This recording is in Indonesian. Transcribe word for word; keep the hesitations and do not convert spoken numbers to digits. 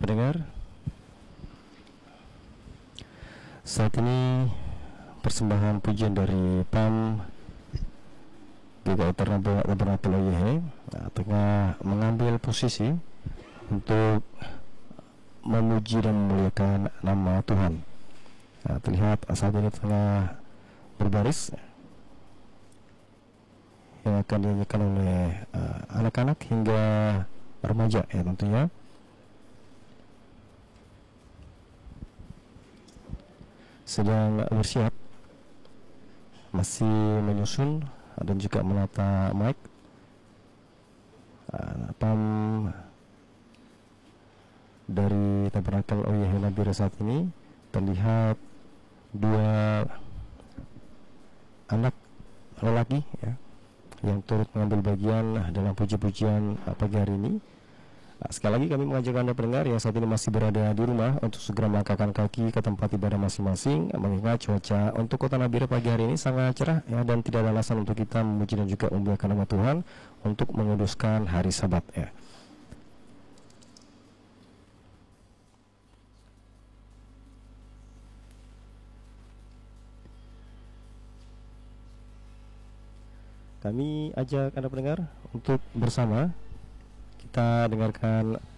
pendengar, saat ini persembahan pujian dari P A M G K I Tabernakel O Y H nah, tengah mengambil posisi untuk memuji dan memuliakan nama Tuhan. Nah, terlihat saat ini tengah berbaris yang akan dinyanyikan oleh uh, anak-anak hingga remaja ya tentunya. Sedang bersiap, masih menyusun dan juga menata mic. Uh, P A M dari Tabernakel O Y H Nabire saat ini terlihat dua anak lelaki ya yang turut mengambil bagian dalam puji-pujian pagi hari ini. Nah, sekali lagi kami mengajak Anda pendengar yang saat ini masih berada di rumah untuk segera melangkahkan kaki ke tempat ibadah masing-masing, mengingat cuaca untuk kota Nabire pagi hari ini sangat cerah ya, dan tidak ada alasan untuk kita memuji dan juga memuliakan nama Tuhan untuk menguduskan hari Sabat ya. Kami ajak Anda pendengar untuk bersama kita dengarkan